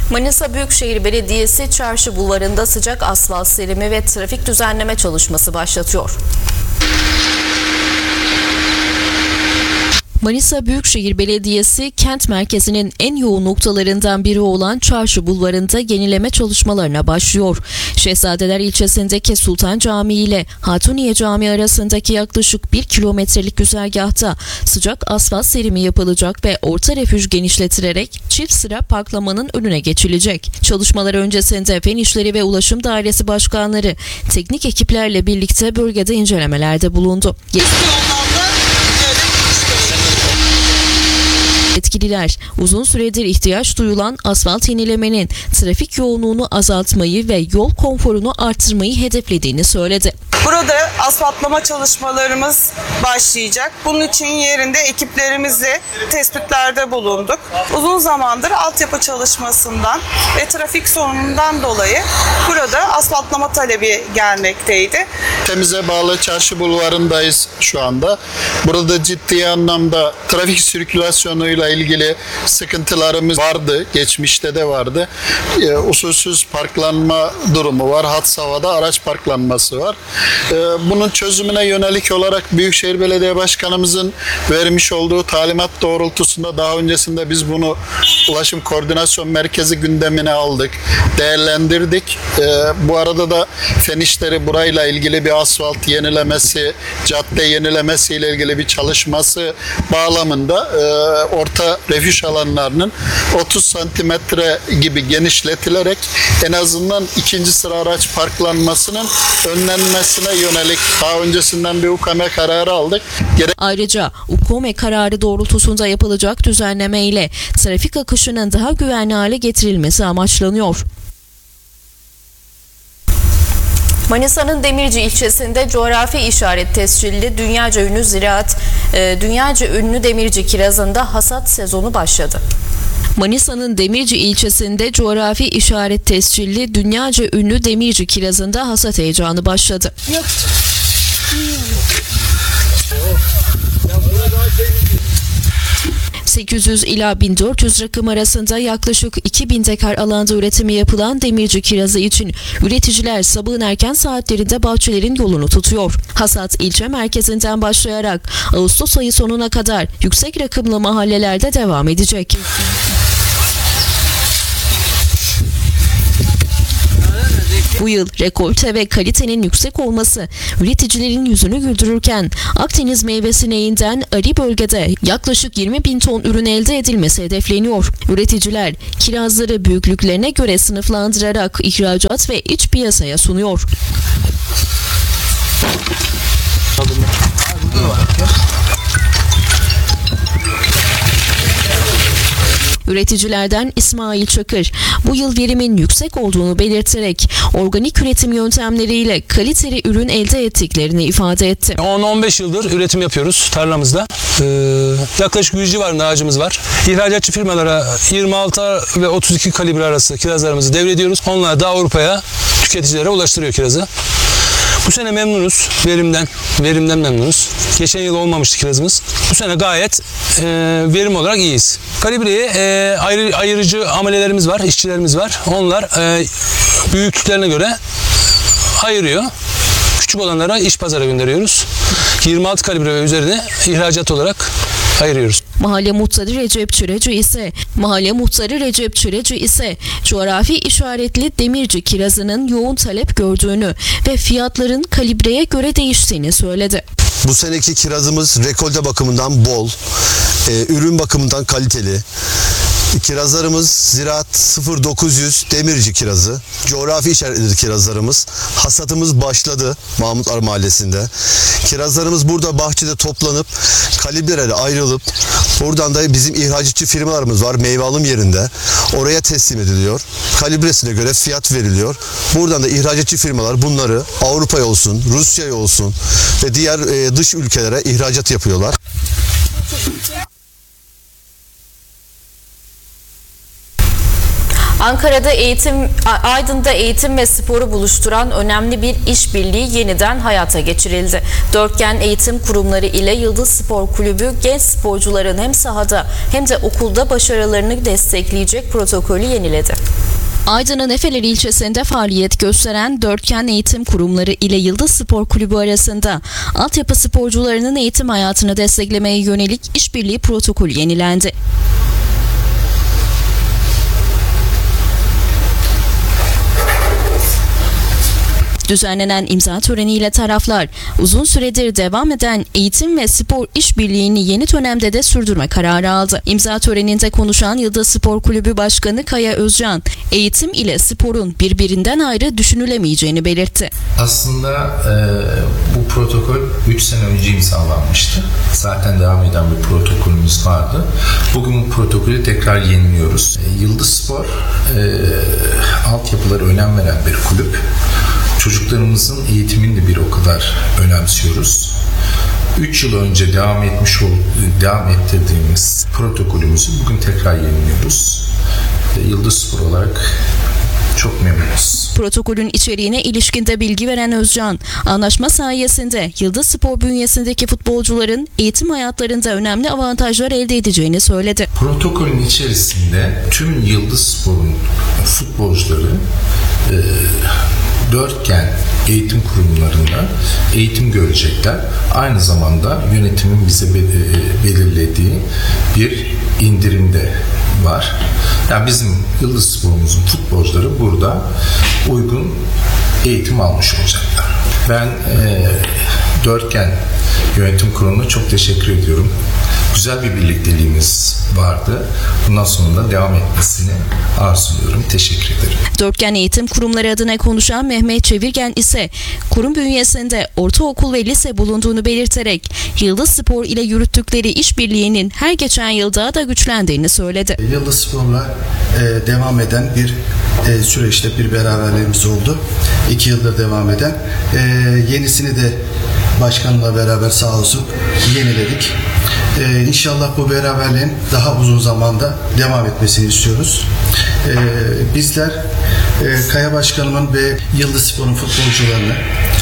Manisa Büyükşehir Belediyesi Çarşı Bulvarı'nda sıcak asfalt serimi ve trafik düzenleme çalışması başlatıyor. Manisa Büyükşehir Belediyesi kent merkezinin en yoğun noktalarından biri olan Çarşı Bulvarı'nda yenileme çalışmalarına başlıyor. Şehzadeler ilçesindeki Sultan Camii ile Hatuniye Camii arasındaki yaklaşık 1 kilometrelik güzergahta sıcak asfalt serimi yapılacak ve orta refüj genişletilerek çift sıra parklamanın önüne geçilecek. Çalışmalar öncesinde Fen İşleri ve Ulaşım Dairesi Başkanları teknik ekiplerle birlikte bölgede incelemelerde bulundu. Yetkililer uzun süredir ihtiyaç duyulan asfalt yenilemenin trafik yoğunluğunu azaltmayı ve yol konforunu artırmayı hedeflediğini söyledi. Burada asfaltlama çalışmalarımız başlayacak. Bunun için yerinde ekiplerimizle tespitlerde bulunduk. Uzun zamandır altyapı çalışmasından ve trafik sorunundan dolayı burada asfaltlama talebi gelmekteydi. Temize bağlı Çarşı Bulvarı'ndayız şu anda. Burada ciddi anlamda trafik sirkülasyonuyla ilgili sıkıntılarımız vardı. Geçmişte de vardı. Usulsüz parklanma durumu var. Had safhada araç parklanması var. Bunun çözümüne yönelik olarak Büyükşehir Belediye Başkanımızın vermiş olduğu talimat doğrultusunda daha öncesinde biz bunu Ulaşım Koordinasyon Merkezi gündemine aldık, değerlendirdik. Bu arada da Fen İşleri burayla ilgili bir asfalt yenilemesi, cadde yenilemesi ile ilgili bir çalışması bağlamında orta refüj alanlarının 30 santimetre gibi genişletilerek en azından ikinci sıra araç parklanmasının önlenmesine yönelik daha öncesinden bir UKM kararı aldık. Ayrıca UKM kararı doğrultusunda yapılacak düzenleme ile trafik akışının daha güvenli hale getirilmesi amaçlanıyor. Manisa'nın Demirci ilçesinde coğrafi işaret tescilli dünyaca ünlü Demirci kirazında hasat sezonu başladı. Manisa'nın Demirci ilçesinde coğrafi işaret tescilli dünyaca ünlü Demirci kirazında hasat heyecanı başladı. 800 ila 1400 rakım arasında yaklaşık 2000 dekar alanda üretimi yapılan Demirci kirazı için üreticiler sabahın erken saatlerinde bahçelerin yolunu tutuyor. Hasat ilçe merkezinden başlayarak Ağustos ayı sonuna kadar yüksek rakımlı mahallelerde devam edecek. Bu yıl rekolte ve kalitenin yüksek olması üreticilerin yüzünü güldürürken Akdeniz meyve sineğinden Ari bölgede yaklaşık 20.000 ton ürün elde edilmesi hedefleniyor. Üreticiler kirazları büyüklüklerine göre sınıflandırarak ihracat ve iç piyasaya sunuyor. Üreticilerden İsmail Çakır bu yıl verimin yüksek olduğunu belirterek organik üretim yöntemleriyle kaliteli ürün elde ettiklerini ifade etti. 10-15 yıldır üretim yapıyoruz tarlamızda. Yaklaşık 100 civarında ağacımız var. İhracatçı firmalara 26 ve 32 kalibre arası kirazlarımızı devrediyoruz. Onlar da Avrupa'ya, tüketicilere ulaştırıyor kirazı. Bu sene memnunuz. Verimden memnunuz. Geçen yıl olmamıştı kirazımız. Bu sene gayet verim olarak iyiyiz. Kalibreyi ayırıcı amelelerimiz var, işçilerimiz var. Onlar büyüklüklerine göre ayırıyor. Küçük olanlara iç pazara gönderiyoruz. 26 kalibre ve üzerine ihracat olarak ayırıyoruz. Mahalle muhtarı Recep Çüreci ise coğrafi işaretli Demirci kirazının yoğun talep gördüğünü ve fiyatların kalibreye göre değiştiğini söyledi. Bu seneki kirazımız rekolte bakımından bol, ürün bakımından kaliteli. Kirazlarımız Ziraat 0900 Demirci kirazı. Coğrafi işaretlidir kirazlarımız. Hasatımız başladı Mahmut Ar Mahallesi'nde. Kirazlarımız burada bahçede toplanıp kalibrelerle ayrılıp buradan da bizim ihracatçı firmalarımız var meyve alım yerinde. Oraya teslim ediliyor. Kalibresine göre fiyat veriliyor. Buradan da ihracatçı firmalar bunları Avrupa'ya olsun, Rusya'ya olsun ve diğer dış ülkelere ihracat yapıyorlar. Ankara'da Aydın'da eğitim ve sporu buluşturan önemli bir işbirliği yeniden hayata geçirildi. Dörtgen Eğitim Kurumları ile Yıldız Spor Kulübü genç sporcuların hem sahada hem de okulda başarılarını destekleyecek protokolü yeniledi. Aydın'ın Efeler ilçesinde faaliyet gösteren Dörtgen Eğitim Kurumları ile Yıldız Spor Kulübü arasında altyapı sporcularının eğitim hayatını desteklemeye yönelik işbirliği protokolü yenilendi. Düzenlenen imza töreniyle taraflar uzun süredir devam eden eğitim ve spor işbirliğini yeni dönemde de sürdürme kararı aldı. İmza töreninde konuşan Yıldız Spor Kulübü Başkanı Kaya Özcan, eğitim ile sporun birbirinden ayrı düşünülemeyeceğini belirtti. Aslında bu protokol 3 sene önce imzalanmıştı. Zaten devam eden bir protokolümüz vardı. Bugün bu protokolü tekrar yeniliyoruz. Yıldız Spor altyapılara önem veren bir kulüp. Çocuklarımızın eğitimini de bir o kadar önemsiyoruz. 3 yıl önce devam ettirdiğimiz protokolümüzü bugün tekrar yeniliyoruz. Yıldız Spor olarak çok memnunuz. Protokolün içeriğine ilişkinde bilgi veren Özcan, anlaşma sayesinde Yıldız Spor bünyesindeki futbolcuların eğitim hayatlarında önemli avantajlar elde edeceğini söyledi. Protokolün içerisinde tüm Yıldız Spor'un futbolcuları Dörtgen eğitim kurumlarında eğitim görecekler. Aynı zamanda yönetimin bize belirlediği bir indirimde var. Yani bizim Yıldız Spor'umuzun futbolcuları burada uygun eğitim almış olacaklar. Ben Dörtgen Yönetim Kurulu'na çok teşekkür ediyorum. Güzel bir birlikteliğimiz vardı. Bundan sonra da devam etmesini arzuluyorum. Teşekkür ederim. Dörtgen Eğitim Kurumları adına konuşan Mehmet Çevirgen ise kurum bünyesinde ortaokul ve lise bulunduğunu belirterek Yıldız Spor ile yürüttükleri işbirliğinin her geçen yıl daha da güçlendiğini söyledi. Yıldız Spor'la devam eden bir süreçte bir beraberliğimiz oldu. 2 yıldır devam eden. Yenisini de başkanla beraber sağ olsun yeniledik. İnşallah bu beraberliğin daha uzun zamanda devam etmesini istiyoruz. Bizler Kaya Başkanımın ve Yıldız Spor'un futbolcularını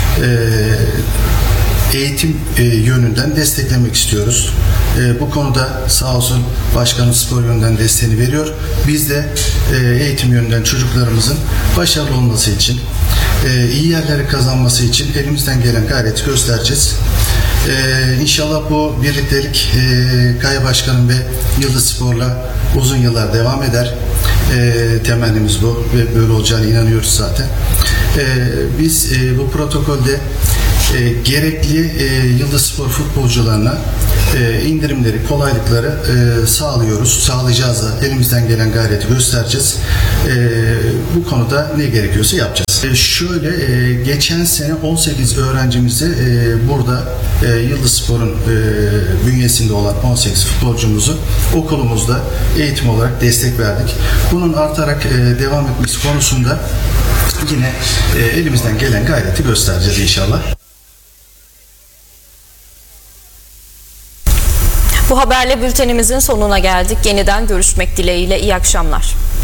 eğitim yönünden desteklemek istiyoruz. Bu konuda sağ olsun başkanım spor yönünden desteğini veriyor. Biz de eğitim yönünden çocuklarımızın başarılı olması için, iyi yerleri kazanması için elimizden gelen gayreti göstereceğiz. İnşallah bu birliktelik Kaya Başkanım ve Yıldız Spor'la uzun yıllar devam eder. Temennimiz bu ve böyle olacağına inanıyoruz zaten. Biz bu protokolde gerekli Yıldız Spor futbolcularına indirimleri, kolaylıkları sağlayacağız da elimizden gelen gayreti göstereceğiz. Bu konuda ne gerekiyorsa yapacağız. Geçen sene 18 öğrencimize burada Yıldız Spor'un bünyesinde olan 18 futbolcumuzu okulumuzda eğitim olarak destek verdik. Bunun artarak devam etmesi konusunda yine elimizden gelen gayreti göstereceğiz inşallah. Bu haberle bültenimizin sonuna geldik. Yeniden görüşmek dileğiyle. İyi akşamlar.